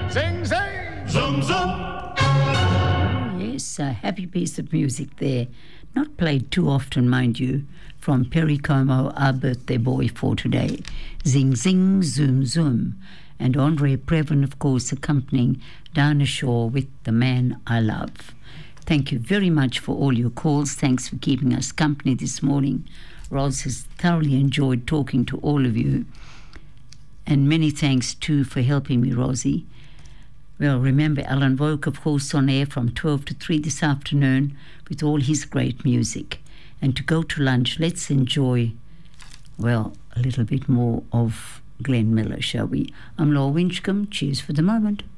Zing, zing. Zoom, zoom. Yes, a happy piece of music there. Not played too often, mind you, from Perry Como, our birthday boy for today. Zing, zing, zoom, zoom. And Andre Previn, of course, accompanying Dinah Shaw with The Man I Love. Thank you very much for all your calls. Thanks for keeping us company this morning. Ros has thoroughly enjoyed talking to all of you. And many thanks, too, for helping me, Rosie. Well, remember Alan Vogue, of course, on air from 12 to 3 this afternoon with all his great music. And to go to lunch, let's enjoy, well, a little bit more of Glenn Miller, shall we? I'm Laura Winchcombe. Cheers for the moment.